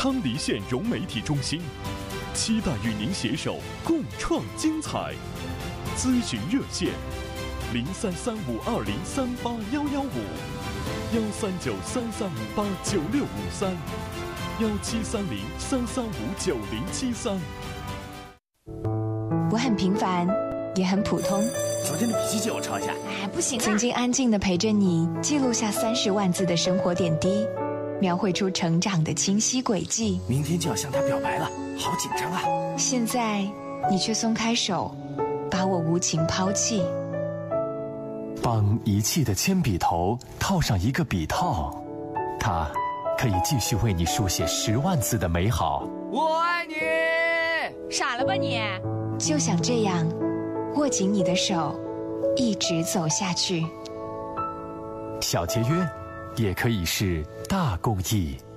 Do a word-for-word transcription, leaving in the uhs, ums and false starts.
昌黎县融媒体中心，期待与您携手共创精彩。咨询热线：零三三五二零三八幺幺五，幺三九三三五八九六五三，幺七三零三三五九零七三。 我很平凡，也很普通。 昨天的笔记借我抄一下。 哎，不行啊！曾经安静地陪着你，记录下三十万字的生活点滴，描绘出成长的清晰轨迹。 明天就要向他表白了，好紧张啊！ 现在你却松开手，把我无情抛弃。 帮遗弃的铅笔头套上一个笔套，它可以继续为你书写十万字的美好。 我爱你！ 傻了吧你？ 就想这样握紧你的手，一直走下去。 小节约也可以是大公益。